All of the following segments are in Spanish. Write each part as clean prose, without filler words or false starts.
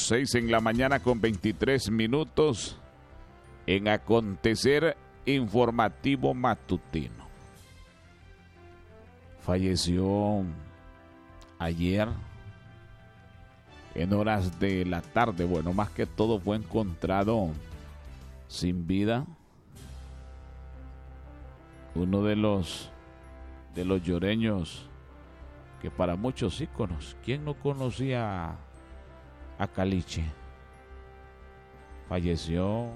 6 en la mañana con 23 minutos en Acontecer Informativo Matutino. Falleció ayer en horas de la tarde. Bueno, más que todo fue encontrado sin vida uno de los lloreños que para muchos íconos. ¿Quién no conocía a Caliche? Falleció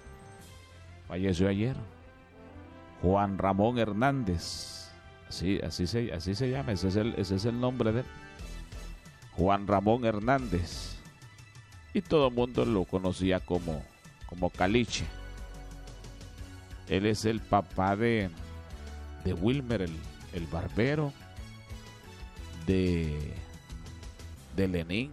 ayer. Juan Ramón Hernández, así se llama, ese es el nombre de él. Juan Ramón Hernández. Y todo el mundo lo conocía como Caliche. Él es el papá de Wilmer, el barbero, de Lenín,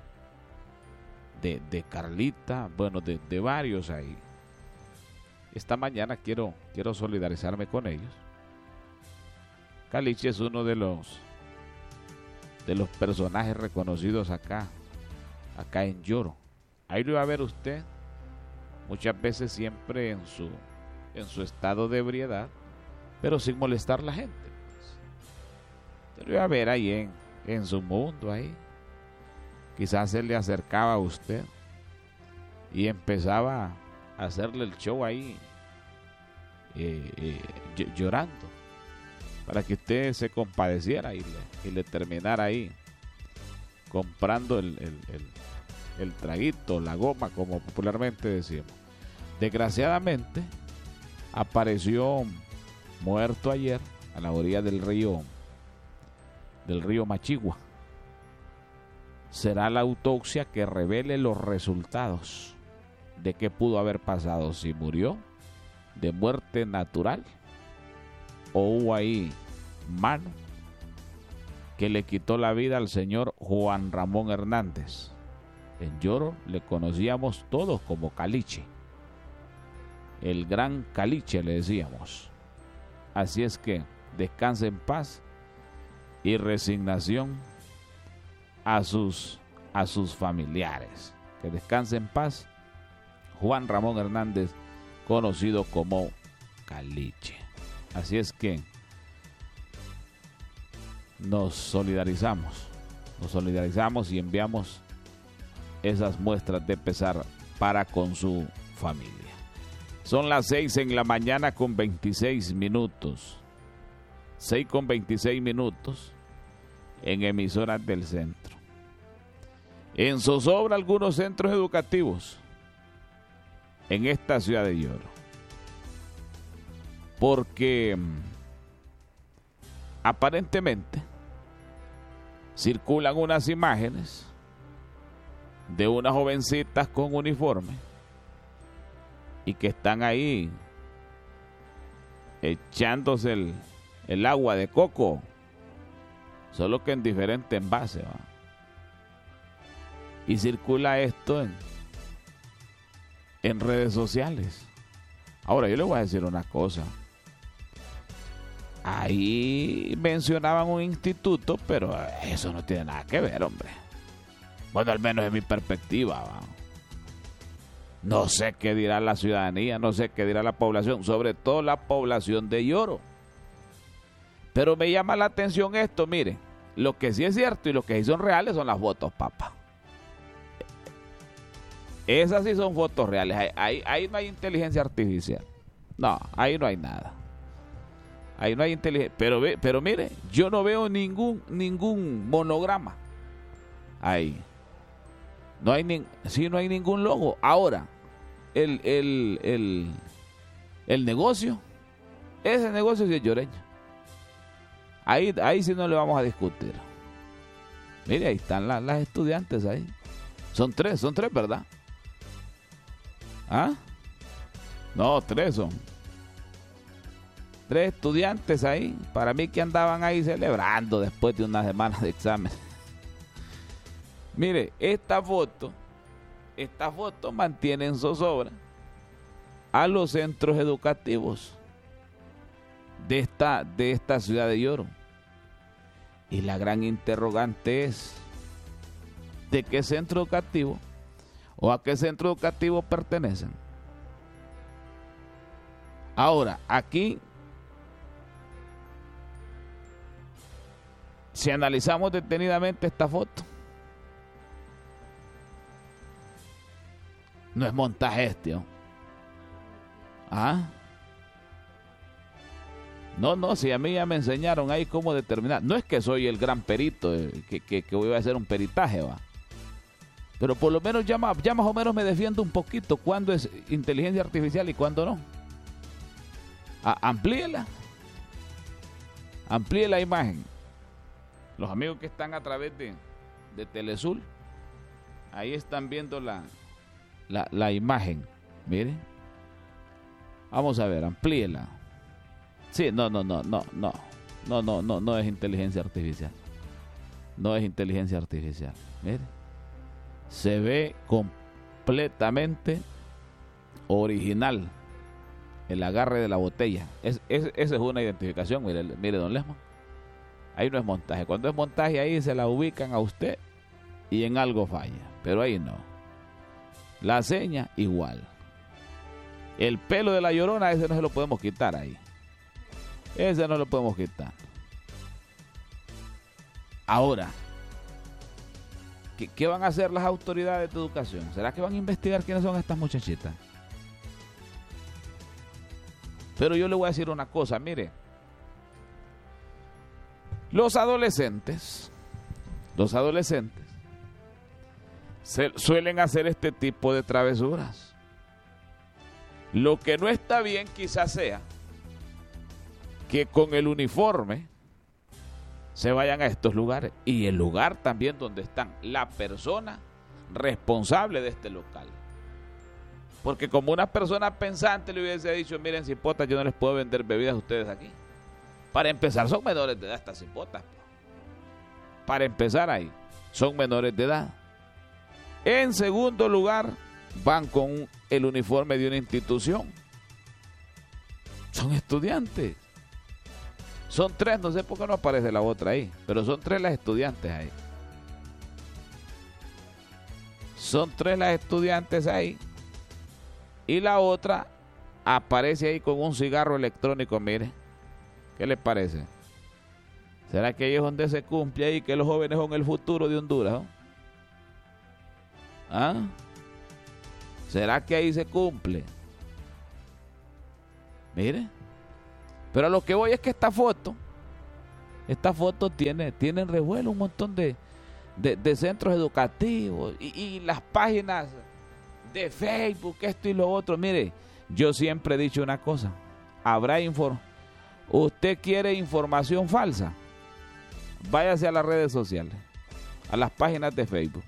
de Carlita, bueno, de varios ahí. Esta mañana quiero solidarizarme con ellos. Caliche es uno de los personajes reconocidos acá en Yoro. Ahí lo va a ver usted muchas veces siempre en su estado de ebriedad, pero sin molestar a la gente. Usted lo iba a ver ahí en su mundo ahí. Quizás se le acercaba a usted y empezaba a hacerle el show ahí llorando para que usted se compadeciera y le terminara ahí comprando el traguito, la goma, como popularmente decimos. Desgraciadamente apareció muerto ayer a la orilla del río Machigua. Será la autopsia que revele los resultados de qué pudo haber pasado, si murió de muerte natural o hubo ahí mano que le quitó la vida al señor Juan Ramón Hernández. En Yoro le conocíamos todos como Caliche, el gran Caliche le decíamos. Así es que descanse en paz y resignación a sus familiares. Que descanse en paz Juan Ramón Hernández, conocido como Caliche. Así es que nos solidarizamos y enviamos esas muestras de pesar para con su familia. Son las 6 en la mañana con 26 minutos. 6 con 26 minutos en emisoras del centro. En zozobra algunos centros educativos en esta ciudad de Yoro, porque aparentemente circulan unas imágenes de unas jovencitas con uniforme y que están ahí echándose el agua de coco, solo que en diferente envase, ¿va? Y circula esto en redes sociales. Ahora yo le voy a decir una cosa. Ahí mencionaban un instituto, pero eso no tiene nada que ver, hombre. Bueno, al menos en mi perspectiva, ¿va? No sé qué dirá la ciudadanía, no sé qué dirá la población, sobre todo la población de Yoro. Pero me llama la atención esto, mire, lo que sí es cierto y lo que sí son reales son las fotos, papá. Esas sí son fotos reales, ahí no hay inteligencia artificial. No, ahí no hay nada. Ahí no hay inteligencia, pero mire, yo no veo ningún monograma ahí. No hay ningún logo. Ahora, el negocio, ese negocio sí es yoreño. Ahí sí no le vamos a discutir. Mire, ahí están las estudiantes ahí. Son tres, ¿verdad? ¿Ah? No, 3 son. 3 estudiantes ahí. Para mí que andaban ahí celebrando después de una semana de examen. Mire, esta foto mantiene en zozobra a los centros educativos de esta ciudad de Yoro. Y la gran interrogante es, ¿de qué centro educativo o a qué centro educativo pertenecen. Ahora, aquí, si analizamos detenidamente esta foto, no es montaje este, ¿no? ¿Ah? No, si a mí ya me enseñaron ahí cómo determinar. No es que soy el gran perito, que voy a hacer un peritaje, va. Pero por lo menos ya más o menos me defiendo un poquito cuándo es inteligencia artificial y cuándo no. Amplíela. Amplíe la imagen. Los amigos que están a través de Telesur, ahí están viendo la imagen. Miren. Vamos a ver, amplíela. Sí, no es inteligencia artificial. No es inteligencia artificial. Mire. Se ve completamente original el agarre de la botella. Esa es una identificación. Mire, don Lesman. Ahí no es montaje. Cuando es montaje, ahí se la ubican a usted y en algo falla. Pero ahí no. La seña, igual. El pelo de la Llorona, ese no se lo podemos quitar ahí. Ese no lo podemos quitar. Ahora, ¿qué van a hacer las autoridades de educación? ¿Será que van a investigar quiénes son estas muchachitas? Pero yo le voy a decir una cosa, mire. Los adolescentes suelen hacer este tipo de travesuras. Lo que no está bien quizás sea que con el uniforme se vayan a estos lugares y el lugar también donde están la persona responsable de este local. Porque como una persona pensante le hubiese dicho, miren, cipotas, yo no les puedo vender bebidas a ustedes aquí. Para empezar, son menores de edad estas cipotas. Para empezar ahí, son menores de edad. En segundo lugar, van con el uniforme de una institución. Son estudiantes. Son 3, no sé por qué no aparece la otra ahí, pero son 3 las estudiantes ahí. Son 3 las estudiantes ahí. Y la otra aparece ahí con un cigarro electrónico, mire. ¿Qué les parece? ¿Será que ahí es donde se cumple ahí que los jóvenes son el futuro de Honduras? ¿No? ¿Ah? ¿Será que ahí se cumple? Mire. Pero a lo que voy es que esta foto tiene en revuelo un montón de centros educativos y las páginas de Facebook, esto y lo otro. Mire, yo siempre he dicho una cosa. ¿Usted quiere información falsa? Váyase a las redes sociales, a las páginas de Facebook.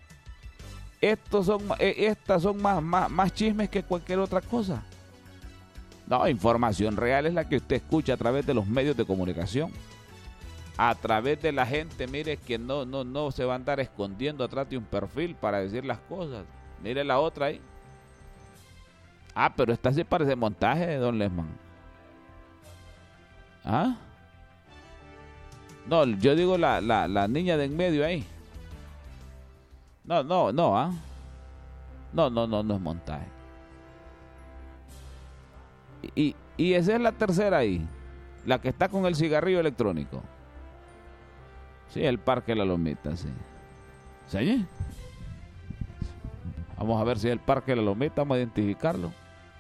Estas son más chismes que cualquier otra cosa. No, información real es la que usted escucha a través de los medios de comunicación. A través de la gente, mire, que no se va a andar escondiendo atrás de un perfil para decir las cosas. Mire la otra ahí. Pero esta sí parece montaje, don Lesman. ¿Ah? No, yo digo la niña de en medio ahí. No, ¿ah? No es montaje. Y esa es la tercera ahí, la que está con el cigarrillo electrónico. Sí, el Parque La Lomita, sí. ¿Sí? Vamos a ver si es el Parque La Lomita, vamos a identificarlo.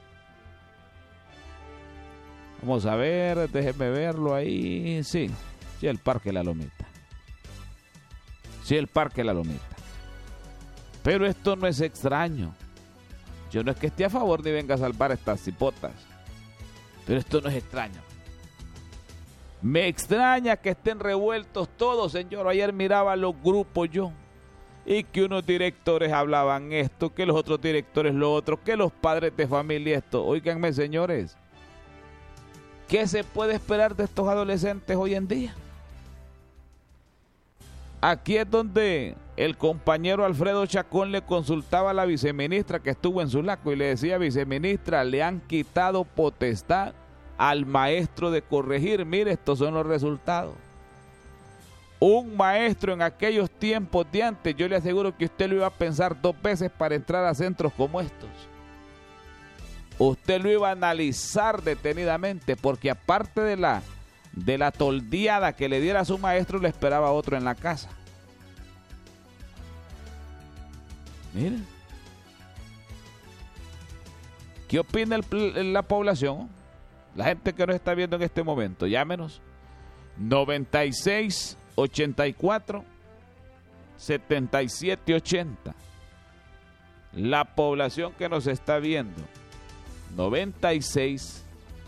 Vamos a ver, déjeme verlo ahí. Sí, el Parque La Lomita. Sí, el Parque La Lomita. Pero esto no es extraño. Yo no es que esté a favor de venga a salvar estas cipotas. Pero esto no es extraño. Me extraña que estén revueltos todos, señor. Ayer miraba los grupos yo. Y que unos directores hablaban esto, que los otros directores lo otro, que los padres de familia esto. Óiganme, señores. ¿Qué se puede esperar de estos adolescentes hoy en día? Aquí es donde el compañero Alfredo Chacón le consultaba a la viceministra que estuvo en Sulaco y le decía, viceministra, le han quitado potestad al maestro de corregir. Mire, estos son los resultados. Un maestro en aquellos tiempos de antes, yo le aseguro que usted lo iba a pensar 2 veces para entrar a centros como estos. Usted lo iba a analizar detenidamente, porque aparte de la toldeada que le diera a su maestro, le esperaba otro en la casa. Miren. ¿Qué opina la población? La gente que nos está viendo en este momento. Llámenos. 96 84 77 80. La población que nos está viendo. 96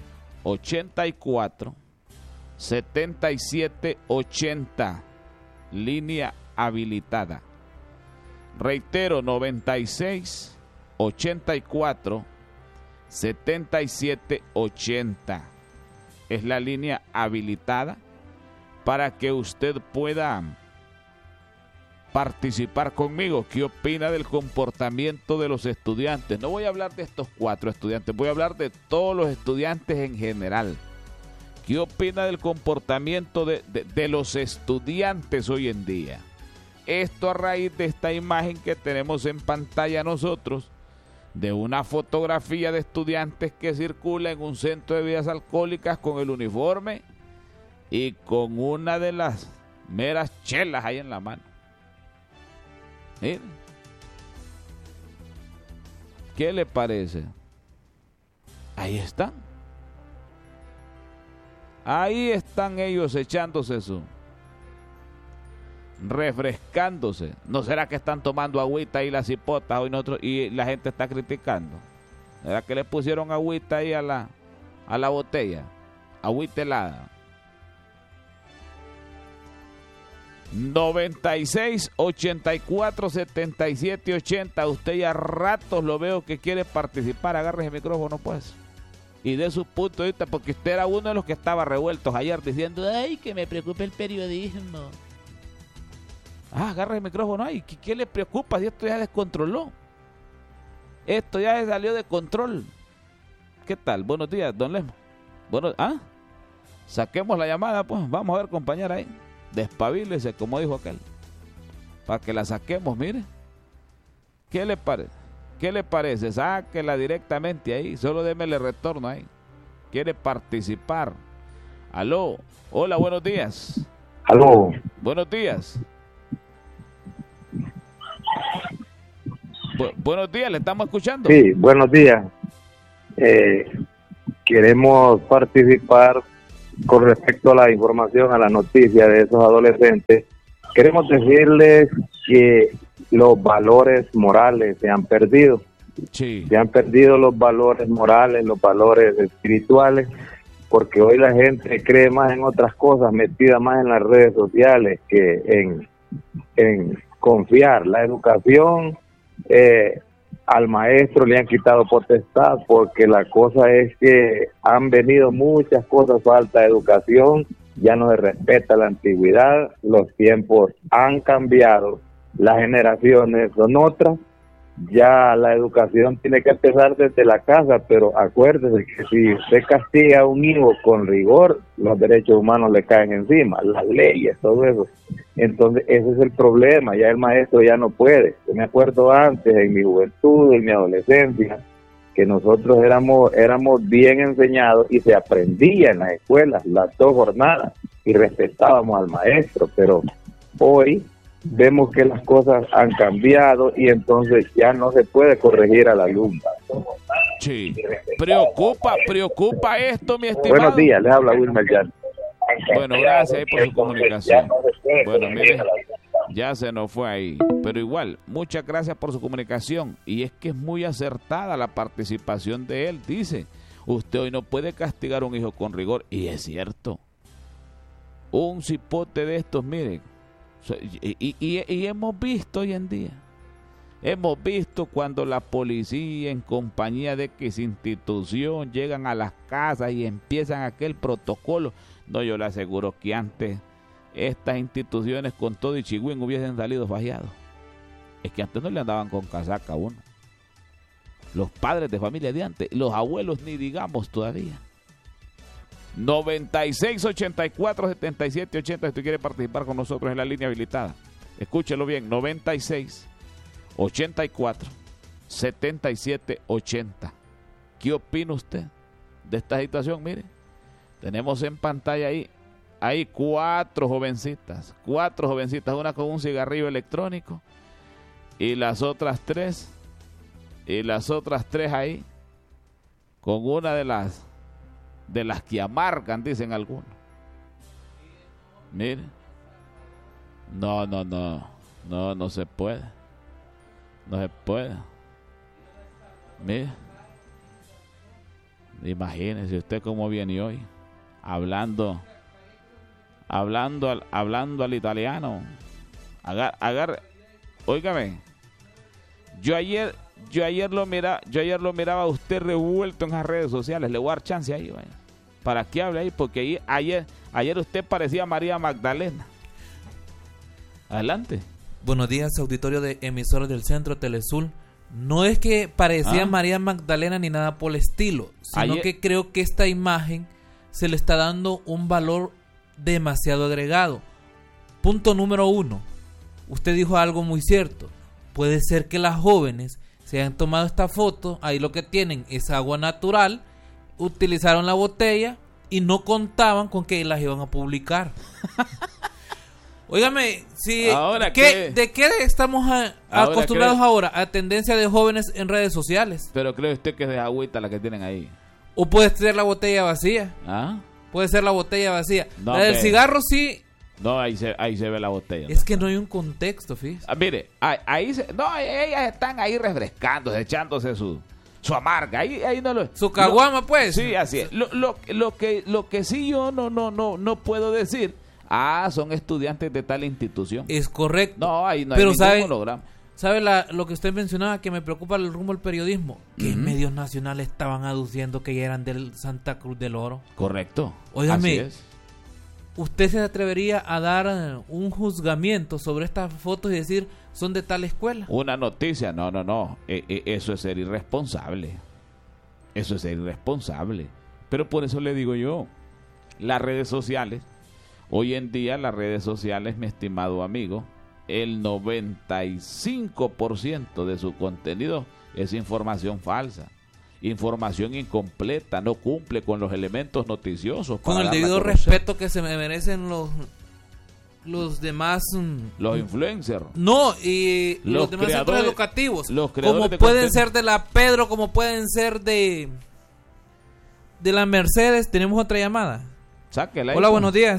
84 77 80. Línea habilitada. Reitero, 96 84 77 80. Es la línea habilitada para que usted pueda participar conmigo. ¿Qué opina del comportamiento de los estudiantes? No voy a hablar de estos 4 estudiantes, voy a hablar de todos los estudiantes en general. ¿Qué opina del comportamiento de los estudiantes hoy en día? Esto a raíz de esta imagen que tenemos en pantalla nosotros, de una fotografía de estudiantes que circula en un centro de bebidas alcohólicas con el uniforme y con una de las meras chelas ahí en la mano. Miren. ¿Qué le parece? Ahí están. Ahí están ellos echándose refrescándose. ¿No será que están tomando agüita y las hipotas hoy nosotros y la gente está criticando? ¿Será que le pusieron agüita ahí a la botella? Agüita helada. 96 84 77 80. Usted ya ratos lo veo que quiere participar. Agarre el micrófono pues y dé su punto de vista, porque usted era uno de los que estaba revueltos ayer diciendo: ay, que me preocupa el periodismo. Agarre el micrófono ahí. ¿Qué le preocupa si esto ya descontroló? Esto ya salió de control. ¿Qué tal? Buenos días, don Lemo. Bueno, saquemos la llamada pues. Vamos a ver, compañera, ahí. Despabilese, como dijo aquel. Para que la saquemos, mire. ¿Qué le parece? ¿Qué le parece? Sáquela directamente ahí. Solo démele retorno ahí. ¿Quiere participar? Aló. Hola, buenos días. Aló. Buenos días. Buenos días, le estamos escuchando. Sí, buenos días. Queremos participar con respecto a la información, a la noticia de esos adolescentes. Queremos decirles que los valores morales se han perdido. Sí. Se han perdido los valores morales, los valores espirituales, porque hoy la gente cree más en otras cosas, metida más en las redes sociales que en confiar. La educación, al maestro le han quitado potestad, porque la cosa es que han venido muchas cosas, falta de educación, ya no se respeta la antigüedad, los tiempos han cambiado, las generaciones son otras, ya la educación tiene que empezar desde la casa, pero acuérdese que si usted castiga a un hijo con rigor, los derechos humanos le caen encima, las leyes, todo eso. Entonces ese es el problema, ya el maestro ya no puede. Yo me acuerdo antes, en mi juventud, en mi adolescencia, que nosotros éramos bien enseñados y se aprendía en las escuelas las 2 jornadas y respetábamos al maestro, pero hoy vemos que las cosas han cambiado y entonces ya no se puede corregir al alumno. Sí. Preocupa esto, mi estimado. Buenos días, les habla Wilmer Jan. Bueno, gracias ahí por su comunicación. Bueno, mire, ya se nos fue ahí. Pero igual, muchas gracias por su comunicación. Y es que es muy acertada la participación de él. Dice, usted hoy no puede castigar a un hijo con rigor. Y es cierto. Un cipote de estos, miren. Y hemos visto hoy en día. Hemos visto cuando la policía en compañía de X institución llegan a las casas y empiezan aquel protocolo. No, yo le aseguro que antes estas instituciones con todo y chigüín hubiesen salido fallados. Es que antes no le andaban con casaca a uno. Los padres de familia de antes, los abuelos ni digamos todavía. 96-84-77-80 si usted quiere participar con nosotros en la línea habilitada. Escúchelo bien, 96-84-77-80. ¿Qué opina usted de esta situación? Mire, tenemos en pantalla ahí, hay cuatro jovencitas, una con un cigarrillo electrónico y las otras tres ahí con una de las que amargan, dicen algunos. Mire, no se puede, mire, imagínese usted cómo viene hoy, hablando al italiano. Óigame, yo ayer lo miraba a usted revuelto en las redes sociales. Le voy a dar chance ahí, vaya, para que hable ahí, porque ayer usted parecía María Magdalena. Adelante. Buenos días, auditorio de emisoras del Centro Telesul. No es que parecía María Magdalena ni nada por el estilo, sino que creo que esta imagen se le está dando un valor demasiado agregado. Punto número 1. Usted dijo algo muy cierto. Puede ser que las jóvenes se hayan tomado esta foto, ahí lo que tienen es agua natural, utilizaron la botella y no contaban con que las iban a publicar. Óigame, si, ¿de qué estamos acostumbrados ahora? A tendencia de jóvenes en redes sociales. Pero ¿cree usted que es de agüita la que tienen ahí? O puede ser la botella vacía. Puede ser la botella vacía. No, la del cigarro sí. No, ahí se ve la botella. Es que no hay un contexto, fíjese. Mire, ellas están ahí refrescándose, echándose su amarga. Ahí no lo. Su caguama, pues. Sí, así es. Lo que sí yo no puedo decir. Son estudiantes de tal institución. Es correcto. No, ahí no hay ningún holograma. ¿Sabe lo que usted mencionaba que me preocupa el rumbo del periodismo? Que medios nacionales estaban aduciendo que ya eran del Santa Cruz del Oro. Correcto. Óigame, así es. ¿Usted se atrevería a dar un juzgamiento sobre estas fotos y decir son de tal escuela? Una noticia, no. Eso es ser irresponsable. Pero por eso le digo yo, las redes sociales, hoy en día las redes sociales, mi estimado amigo, el 95% de su contenido es información falsa, información incompleta, no cumple con los elementos noticiosos. Con el debido respeto que se merecen los demás... los influencers. No, y los demás centros educativos. Los creadores como pueden ser de la Pedro, como pueden ser de la Mercedes. Tenemos otra llamada. Sáquela. Hola, buenos días.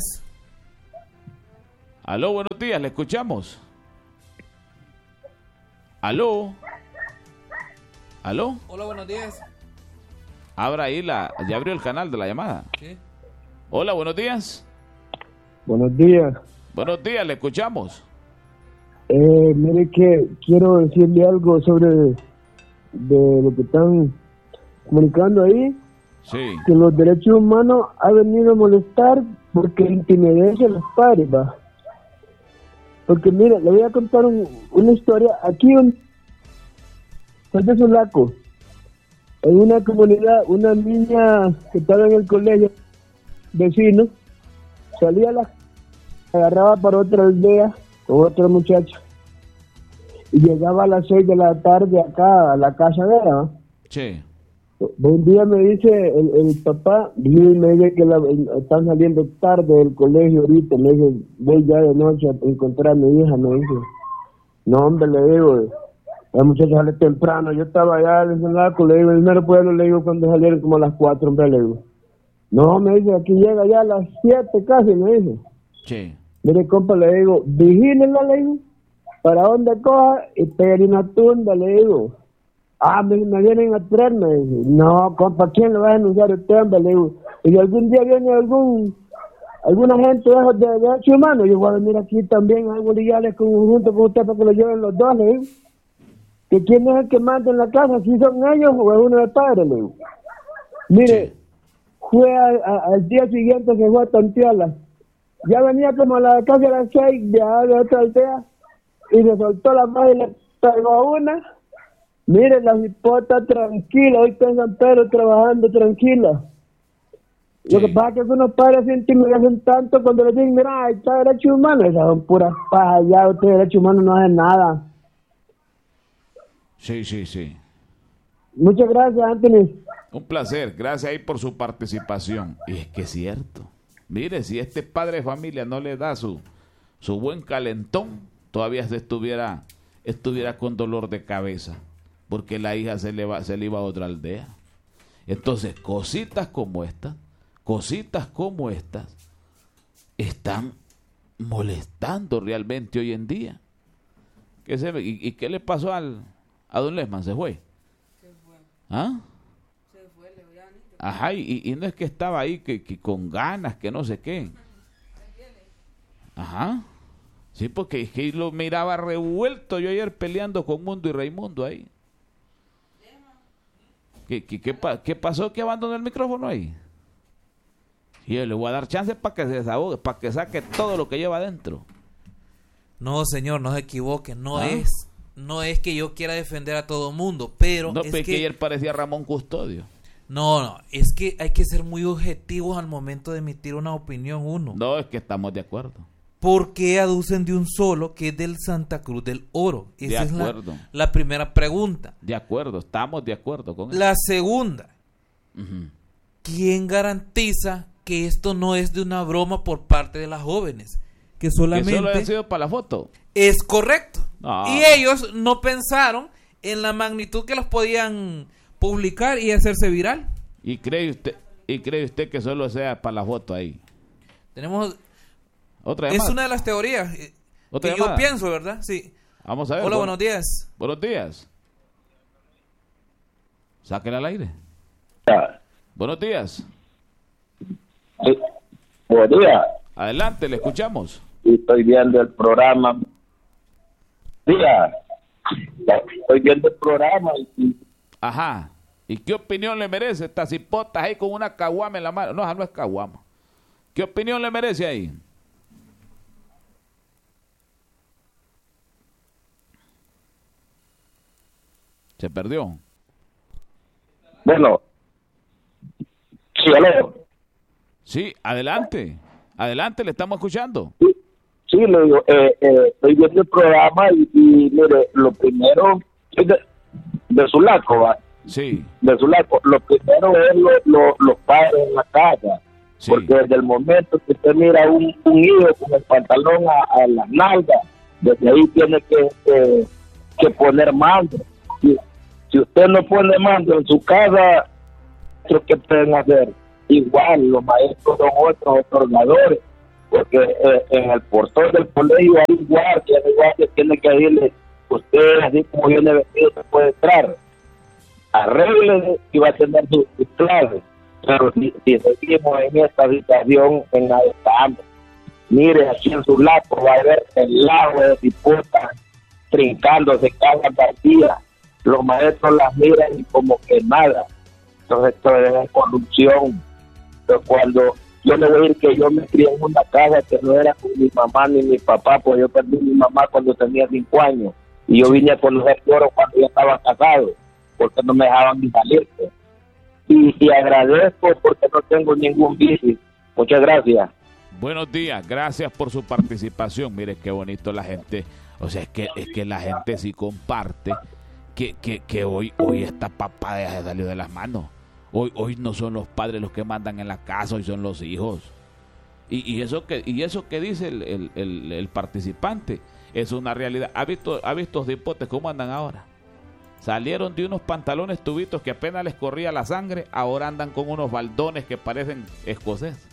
Aló, buenos días, le escuchamos. Aló. Hola, buenos días. Abra ahí ya abrió el canal de la llamada. Sí. Hola, buenos días. Buenos días. Buenos días, le escuchamos. Mire que quiero decirle algo sobre de lo que están comunicando ahí. Sí. Que los derechos humanos han venido a molestar porque intimidece a los padres, va. Porque mira, le voy a contar una historia. Aquí de Sulaco, en una comunidad, una niña que estaba en el colegio vecino, salía agarraba para otra aldea con otra muchacha y llegaba a las 6 de la tarde acá a la casa de ella. Sí. Un día me dice el papá, y me dice que están saliendo tarde del colegio ahorita. Me dice, voy ya de noche a encontrar a mi hija. Me dice, no, hombre, le digo, la muchacha sale temprano. Yo estaba allá en el lago, le digo, el primer pueblo, le digo, cuando salieron como a las 4, hombre, le digo. No, me dice, aquí llega ya a las 7 casi, me dice. Sí. Mire, compa, le digo, vigílenla, le digo, para donde coja y pegue una tunda, le digo. Me vienen a traerme. No, compa, ¿quién le va a denunciar a usted, hombre? Le digo, y algún día viene alguna gente de derechos humanos, yo voy a venir aquí también a bolillarles junto con usted para que lo lleven los dos, le digo. ¿Que quién es el que manda en la casa? ¿Si son ellos o es uno de padre? Le digo. Mire, fue al día siguiente, se fue a tantearla. Ya venía como casi a las 6 de otra aldea y se soltó la madre y le pegó a una. Mire, la hipota tranquila, hoy está en San Pedro trabajando tranquila. Lo que pasa es que algunos padres se intimidan tanto cuando les dicen, mira, ahí está derecho humano, esas son puras pajas, ya usted derecho humano no hace nada. Sí. Muchas gracias, Anthony. Un placer, gracias ahí por su participación. Y es que es cierto. Mire, si este padre de familia no le da su buen calentón, todavía se estuviera con dolor de cabeza, porque la hija se le iba a otra aldea. Entonces, cositas como estas están molestando realmente hoy en día. ¿Y qué le pasó a don Lesman? ¿Se fue? ¿Ah? Se fue, Ajá, y no es que estaba ahí que con ganas, que no sé qué. Ajá. Sí, porque es que lo miraba revuelto yo ayer peleando con Mundo y Raimundo ahí. ¿Qué pasó que abandonó el micrófono ahí? Y yo le voy a dar chance para que se desahogue, para que saque todo lo que lleva adentro. No, señor, no se equivoque, no es que yo quiera defender a todo mundo, pero no, es que ayer parecía Ramón Custodio. No, es que hay que ser muy objetivos al momento de emitir una opinión uno. No, es que estamos de acuerdo. ¿Por qué aducen de un solo que es del Santa Cruz del Oro? Esa de acuerdo. Es la primera pregunta. De acuerdo, estamos de acuerdo con eso. La segunda, ¿quién garantiza que esto no es de una broma por parte de las jóvenes? Que solamente... solo ha sido para la foto. Es correcto. No. Y ellos no pensaron en la magnitud que los podían publicar y hacerse viral. ¿Y cree usted que solo sea para la foto ahí? Tenemos... ¿Otra llamada? Es una de las teorías que yo pienso, ¿verdad? Sí. Vamos a ver. Hola, buenos días. Buenos días. Sáquela al aire. Buenos días. Sí. Buenos días. Adelante, le escuchamos. Estoy viendo el programa. Estoy viendo el programa. Ajá. ¿Y qué opinión le merece estas hipotas ahí con una caguama en la mano? No, esa no es caguama. ¿Qué opinión le merece ahí? Se perdió. Bueno. Sí, aló. Sí, adelante. Adelante, le estamos escuchando. Sí, le digo, estoy viendo el programa y mire, lo primero es de su laco, ¿va? Sí. De su laco. Lo primero es los padres en la casa. Sí. Porque desde el momento que usted mira un hijo con el pantalón a las nalgas, desde ahí tiene que poner mando. Si usted no pone mando en su casa, ¿qué pueden hacer? Igual, los maestros son otros otorgadores, porque en el portón del colegio hay un guardia que tiene que decirle, usted, así como viene vestido, se puede entrar. Arregle y va a tener sus clases. Pero si seguimos en esta situación, en la estamos. Mire, aquí en su lado va a haber el lago de cipotas trincándose cada partida. Los maestros las miran y como que nada. Entonces esto es corrupción. Pero cuando yo le voy a decir que yo me crié en una casa que no era con mi mamá ni mi papá, pues yo perdí a mi mamá cuando tenía 5 años y yo vine a conocer Toro cuando ya estaba casado, porque no me dejaban ni salir. Pues. Y agradezco porque no tengo ningún vicio. Muchas gracias. Buenos días, gracias por su participación. Mire qué bonito la gente, o sea, es que la gente sí comparte que hoy esta papada se salió de las manos. Hoy no son los padres los que mandan en la casa, hoy son los hijos. Y eso que dice el participante es una realidad. ¿Ha visto los hipotes cómo andan ahora? Salieron de unos pantalones tubitos que apenas les corría la sangre, ahora andan con unos baldones que parecen escoceses.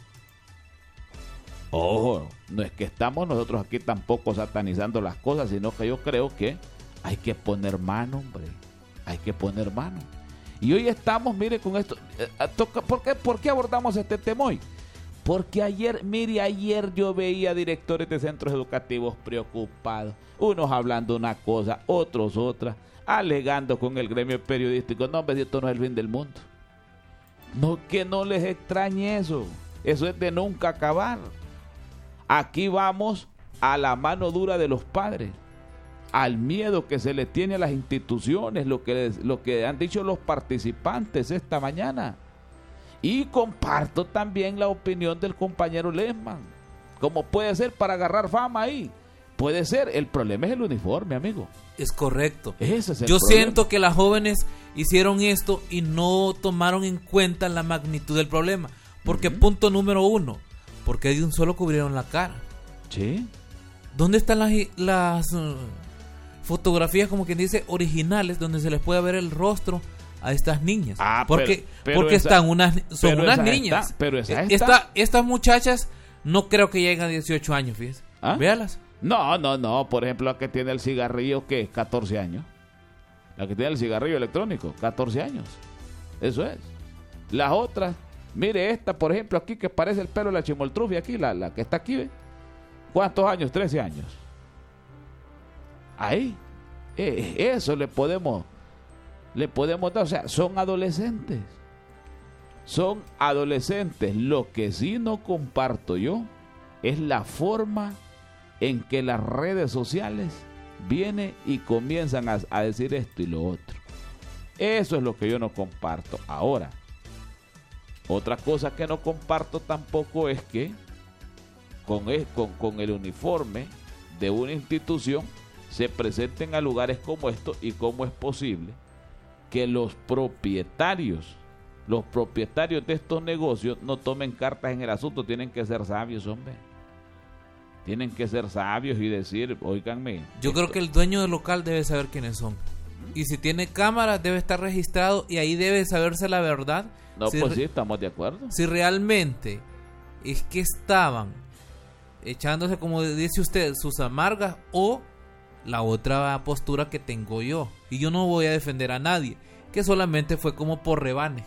Ojo, no es que estamos nosotros aquí tampoco satanizando las cosas, sino que yo creo que hay que poner mano, hombre. Hay que poner mano. Y hoy estamos, mire, con esto. ¿Por qué abordamos este tema hoy? Porque ayer yo veía directores de centros educativos preocupados. Unos hablando una cosa, otros otra, alegando con el gremio periodístico. No, hombre, esto no es el fin del mundo. No, que no les extrañe eso. Eso es de nunca acabar. Aquí vamos a la mano dura de los padres, al miedo que se le tiene a las instituciones, lo que han dicho los participantes esta mañana. Y comparto también la opinión del compañero Lesman. ¿Cómo puede ser para agarrar fama ahí? Puede ser, el problema es el uniforme, amigo. Es correcto. Ese es el Yo problema. siento que las jóvenes hicieron esto y no tomaron en cuenta la magnitud del problema. Porque punto número 1, ¿por qué de un solo cubrieron la cara? Sí. ¿Dónde están las fotografías, como quien dice, originales, donde se les puede ver el rostro a estas niñas? Porque están son unas niñas. Pero estas muchachas no creo que lleguen a 18 años, fíjese. ¿Ah? Véalas. No. Por ejemplo, la que tiene el cigarrillo, ¿qué? 14 años. La que tiene el cigarrillo electrónico, 14 años. Eso es. Las otras, mire esta, por ejemplo, aquí que parece el pelo de la chimoltrufia, aquí, la que está aquí, ¿ve? ¿Cuántos años? 13 años. Ahí. Eso le podemos dar. O sea, son adolescentes. Son adolescentes. Lo que sí no comparto yo es la forma en que las redes sociales vienen y comienzan a decir esto y lo otro. Eso es lo que yo no comparto. Ahora, otra cosa que no comparto tampoco es que con el uniforme de una institución se presenten a lugares como estos, y cómo es posible que los propietarios de estos negocios no tomen cartas en el asunto. Tienen que ser sabios, hombre. Tienen que ser sabios y decir, óiganme. Yo creo que el dueño del local debe saber quiénes son. Y si tiene cámaras, debe estar registrado y ahí debe saberse la verdad. No, pues sí, estamos de acuerdo. Si realmente es que estaban echándose, como dice usted, sus amargas, o la otra postura que tengo yo. Y yo no voy a defender a nadie, que solamente fue como por rebane.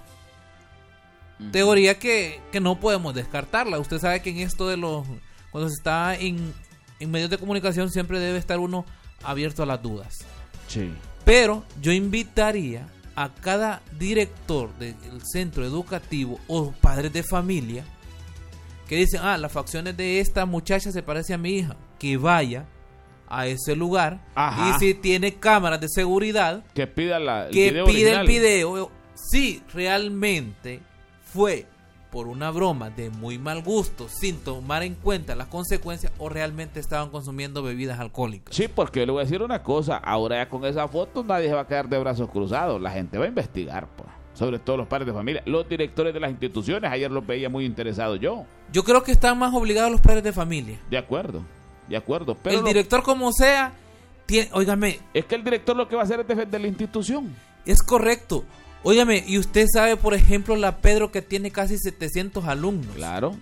Teoría que no podemos descartarla. Usted sabe que en esto de cuando se está en medios de comunicación siempre debe estar uno abierto a las dudas. Sí. Pero yo invitaría a cada director del centro educativo o padres de familia que dicen, las facciones de esta muchacha se parece a mi hija, que vaya a ese lugar. Ajá. Y si tiene cámaras de seguridad, que pida el video. Si realmente fue por una broma de muy mal gusto, sin tomar en cuenta las consecuencias, o realmente estaban consumiendo bebidas alcohólicas. Sí, porque yo le voy a decir una cosa, ahora ya con esa foto nadie se va a quedar de brazos cruzados, la gente va a investigar, pues, sobre todo los padres de familia, los directores de las instituciones. Ayer los veía muy interesados yo. Yo creo que están más obligados los padres de familia. De acuerdo, pero el director, como sea, óigame. Es que el director lo que va a hacer es defender la institución. Es correcto. Óigame, y usted sabe, por ejemplo, la Pedro, que tiene casi 700 alumnos. Claro.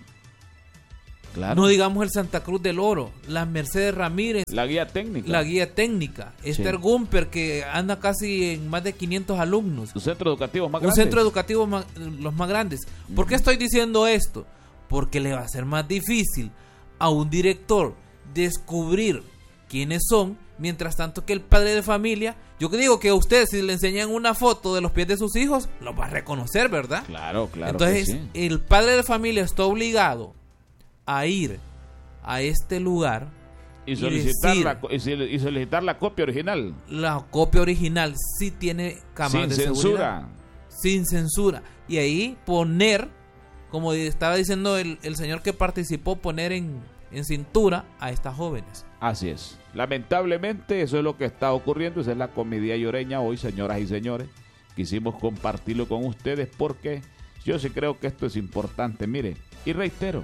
No digamos el Santa Cruz del Oro, la Mercedes Ramírez. La guía técnica. Esther Gumper, que anda casi en más de 500 alumnos. Un centro educativo más los más grandes. ¿Por qué estoy diciendo esto? Porque le va a ser más difícil a un director descubrir quiénes son, mientras tanto que el padre de familia, yo que digo que a usted, si le enseñan una foto de los pies de sus hijos, los va a reconocer, ¿verdad? Claro. Entonces, que sí. El padre de familia está obligado a ir a este lugar y solicitar, solicitar la copia original. La copia original sí tiene cámara de seguridad. Sin censura. Y ahí poner, como estaba diciendo el señor que participó, poner en cintura a estas jóvenes. Así es. Lamentablemente eso es lo que está ocurriendo. Esa es la comedia lloreña hoy, señoras y señores. Quisimos compartirlo con ustedes porque yo sí creo que esto es importante. Mire, y reitero,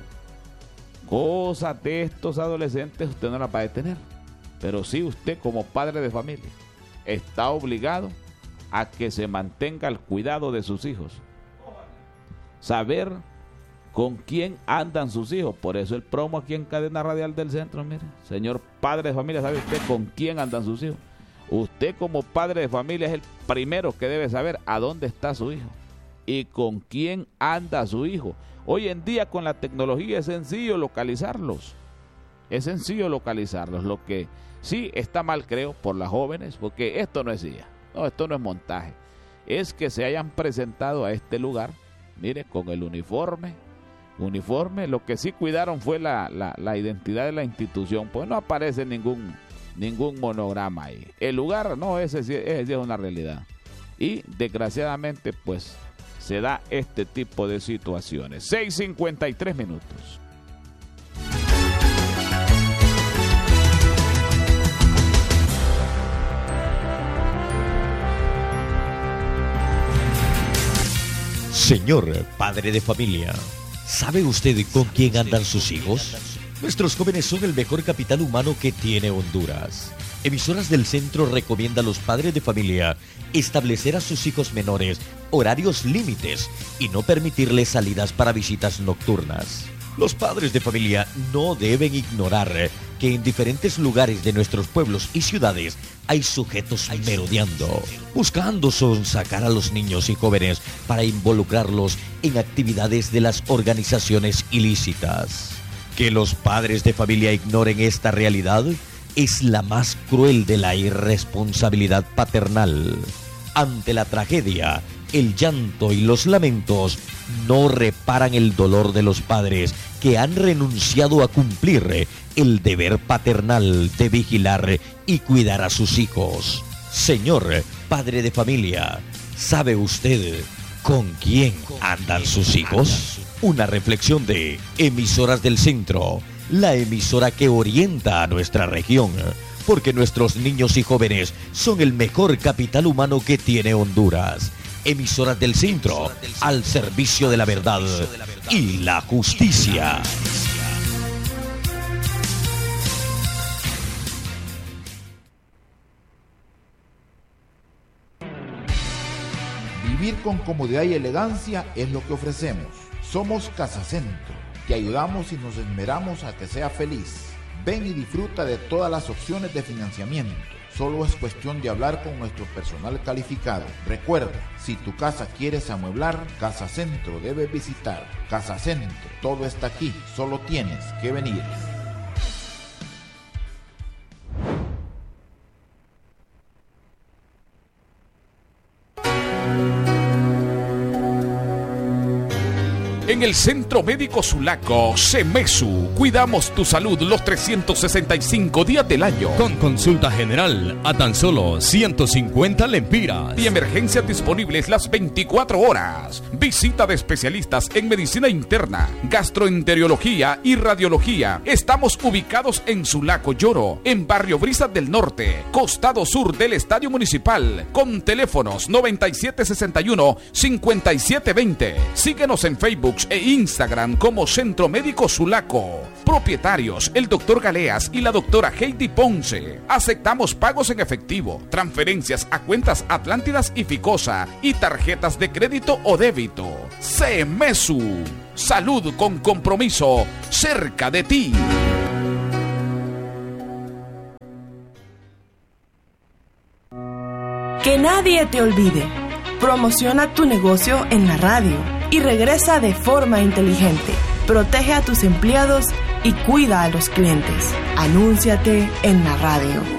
cosas de estos adolescentes usted no las va a detener, pero sí usted, como padre de familia, está obligado a que se mantenga el cuidado de sus hijos, saber con quién andan sus hijos. Por eso el promo aquí en Cadena Radial del Centro. Mire, señor padre de familia, ¿sabe usted con quién andan sus hijos? Usted, como padre de familia, es el primero que debe saber a dónde está su hijo y con quién anda su hijo. Hoy en día, con la tecnología, es sencillo localizarlos. Lo que sí está mal, creo, por las jóvenes, porque esto no es IA. No, esto no es montaje. Es que se hayan presentado a este lugar, mire, con el uniforme. Lo que sí cuidaron fue la identidad de la institución, pues no aparece ningún monograma ahí. El lugar, no, ese sí es una realidad. Y desgraciadamente, pues, se da este tipo de situaciones. 6:53 minutos. Señor padre de familia, ¿sabe usted con quién andan sus hijos? Nuestros jóvenes son el mejor capital humano que tiene Honduras. Emisoras del Centro recomienda a los padres de familia establecer a sus hijos menores horarios límites y no permitirles salidas para visitas nocturnas. Los padres de familia no deben ignorar que en diferentes lugares de nuestros pueblos y ciudades hay sujetos merodeando, buscando sonsacar a los niños y jóvenes para involucrarlos en actividades de las organizaciones ilícitas. Que los padres de familia ignoren esta realidad es la más cruel de la irresponsabilidad paternal. Ante la tragedia, el llanto y los lamentos no reparan el dolor de los padres que han renunciado a cumplir el deber paternal de vigilar y cuidar a sus hijos. Señor padre de familia, ¿sabe usted con quién andan sus hijos? Una reflexión de Emisoras del Centro, la emisora que orienta a nuestra región, porque nuestros niños y jóvenes son el mejor capital humano que tiene Honduras. Emisoras del Centro, al servicio de la verdad y la justicia. Vivir con comodidad y elegancia es lo que ofrecemos. Somos Casa Centro. Te ayudamos y nos esmeramos a que sea feliz. Ven y disfruta de todas las opciones de financiamiento. Solo es cuestión de hablar con nuestro personal calificado. Recuerda, si tu casa quieres amueblar, Casa Centro debes visitar. Casa Centro, todo está aquí, solo tienes que venir. En el Centro Médico Sulaco, CEMESU, cuidamos tu salud los 365 días del año. Con consulta general a tan solo 150 lempiras. Y emergencias disponibles las 24 horas. Visita de especialistas en medicina interna, gastroenterología y radiología. Estamos ubicados en Sulaco Lloro, en Barrio Brisas del Norte, costado sur del Estadio Municipal, con teléfonos 9761-5720. Síguenos en Facebook e Instagram como Centro Médico Sulaco. Propietarios, el Dr. Galeas y la Dra. Heidi Ponce. Aceptamos pagos en efectivo, transferencias a cuentas Atlántidas y Ficosa y tarjetas de crédito o débito. CEMESU. Salud con compromiso, cerca de ti. Que nadie te olvide. Promociona tu negocio en la radio y regresa de forma inteligente. Protege a tus empleados y cuida a los clientes. Anúnciate en la radio.